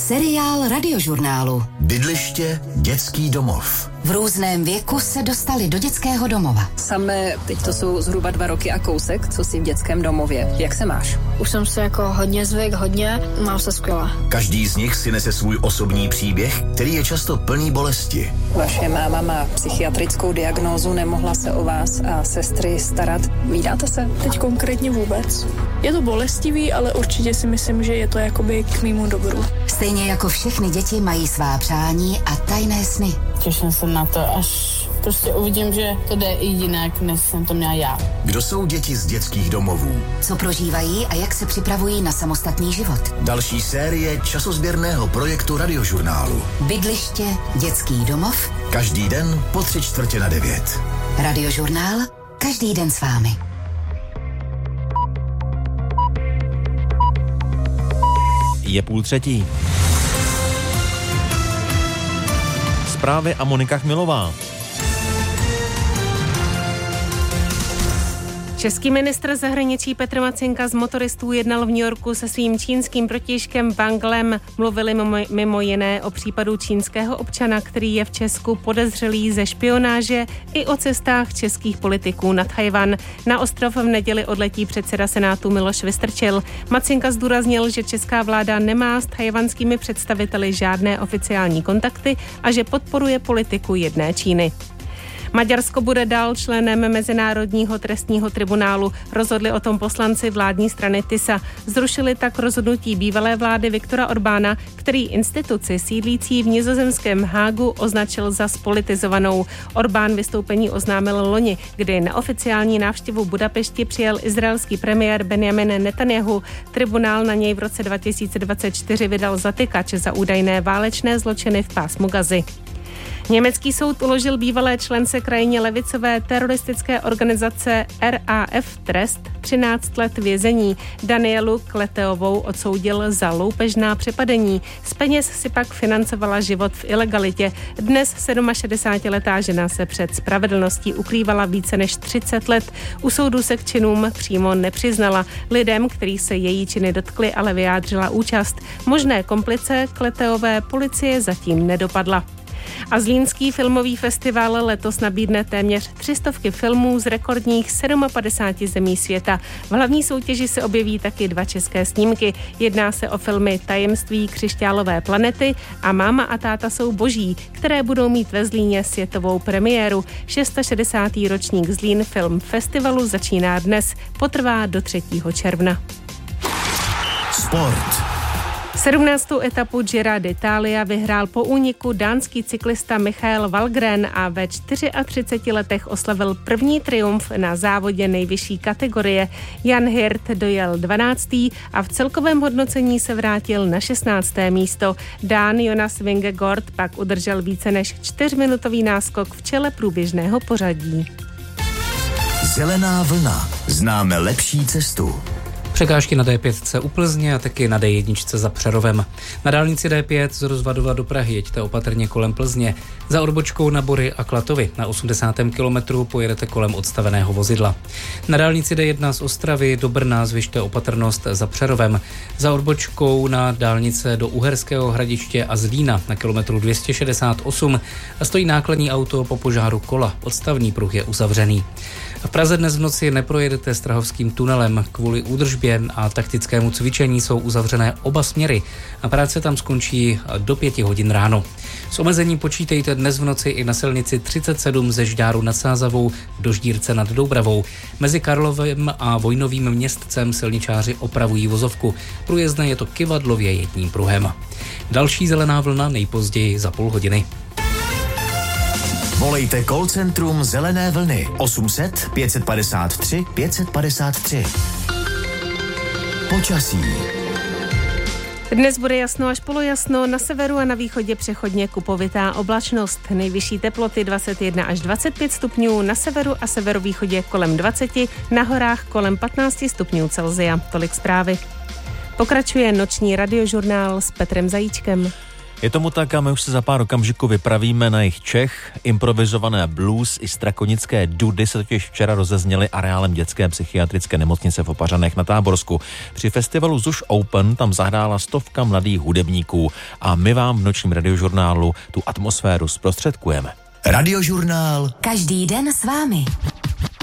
Seriál Radiožurnálu. Bydliště, dětský domov. V různém věku se dostali do dětského domova. Samé, teď to jsou zhruba 2 roky a kousek, co jsi v dětském domově. Jak se máš? Už jsem se jako hodně zvyk, mám se skvěle. Každý z nich si nese svůj osobní příběh, který je často plný bolesti. Vaše máma má psychiatrickou diagnózu, nemohla se o vás a sestry starat. Vídáte se? Teď konkrétně vůbec. Je to bolestivý, ale určitě si myslím, že je to jakoby k mému dobru. Stejně jako všechny děti mají svá přání a tajné sny. Těším se na to, až prostě uvidím, že to jde i jinak, než jsem to měla já. Kdo jsou děti z dětských domovů? Co prožívají a jak se připravují na samostatný život? Další série časozběrného projektu Radiožurnálu. Bydliště, dětský domov. Každý den po 8:45. Radiožurnál, každý den s vámi. Je 2:30. Zprávy a Monika Chmilová. Český ministr zahraničí Petr Matsinka z motoristů jednal v New Yorku se svým čínským protějškem Wanglem. Mluvili mimo jiné o případu čínského občana, který je v Česku podezřelý ze špionáže, i o cestách českých politiků na Tchaj-wan. Na ostrov v neděli odletí předseda Senátu Miloš Vystrčil. Matsinka zdůraznil, že česká vláda nemá s tchajwanskými představiteli žádné oficiální kontakty a že podporuje politiku jedné Číny. Maďarsko bude dál členem Mezinárodního trestního tribunálu. Rozhodli o tom poslanci vládní strany TISA. Zrušili tak rozhodnutí bývalé vlády Viktora Orbána, který instituci sídlící v nizozemském Hágu označil za spolitizovanou. Orbán vystoupení oznámil loni, kdy na oficiální návštěvu Budapešti přijel izraelský premiér Benjamin Netanjahu. Tribunál na něj v roce 2024 vydal zatykač za údajné válečné zločiny v pásmu Gazy. Německý soud uložil bývalé člence krajně levicové teroristické organizace RAF trest 13 let vězení. Danielu Kleteovou odsoudil za loupežná přepadení. Z peněz si pak financovala život v ilegalitě. Dnes 67letá žena se před spravedlností ukrývala více než 30 let. U soudu se k činům přímo nepřiznala. Lidem, kterých se její činy dotkly, ale vyjádřila účast. Možné komplice Kleteové policie zatím nedopadla. A Zlínský filmový festival letos nabídne téměř 300 filmů z rekordních 57 zemí světa. V hlavní soutěži se objeví taky 2 české snímky. Jedná se o filmy Tajemství křišťálové planety a Máma a táta jsou boží, které budou mít ve Zlíně světovou premiéru. 660. ročník Zlín Film Festivalu začíná dnes, potrvá do 3. června. Sport. 17. etapu Gira d'Italia vyhrál po úniku dánský cyklista Michael Valgren a ve 34 letech oslavil první triumf na závodě nejvyšší kategorie. Jan Hirt dojel 12. a v celkovém hodnocení se vrátil na 16. místo. Dán Jonas Vingegaard pak udržel více než 4-minutový náskok v čele průběžného pořadí. Zelená vlna. Známe lepší cestu. Překážky na D5 u Plzně a taky na D1 za Přerovem. Na dálnici D5 z Rozvadova do Prahy jeďte opatrně kolem Plzně. Za odbočkou na Bory a Klatovy na 80. kilometru pojedete kolem odstaveného vozidla. Na dálnici D1 z Ostravy do Brna zvyšte opatrnost za Přerovem. Za odbočkou na dálnice do Uherského Hradiště a Zlína na kilometru 268 a stojí nákladní auto po požáru kola. Odstavný pruh je uzavřený. V Praze dnes v noci neprojedete Strahovským tunelem. Kvůli údržbě a taktickému cvičení jsou uzavřené oba směry a práce tam skončí do 5 hodin ráno. S omezením počítejte dnes v noci i na silnici 37 ze Žďáru nad Sázavou do Ždírce nad Doubravou. Mezi Karlovem a Vojnovým Městcem silničáři opravují vozovku. Průjezdné je to kyvadlově jedním pruhem. Další zelená vlna nejpozději za půl hodiny. Volejte call centrum Zelené vlny 800 553 553. Počasí. Dnes bude jasno až polojasno, na severu a na východě přechodně kupovitá oblačnost. Nejvyšší teploty 21 až 25 stupňů, na severu a severovýchodě kolem 20, na horách kolem 15 stupňů Celsia. Tolik zprávy. Pokračuje noční radiožurnál s Petrem Zajíčkem. Je tomu tak a my už se za pár okamžiků vypravíme na jih Čech. Improvizované blues i strakonické dudy se totiž včera rozezněly areálem dětské psychiatrické nemocnice v Opařanech na Táborsku. Při festivalu Zuš Open tam zahrála 100 mladých hudebníků a my vám v nočním radiožurnálu tu atmosféru zprostředkujeme. Radiožurnál. Každý den s vámi.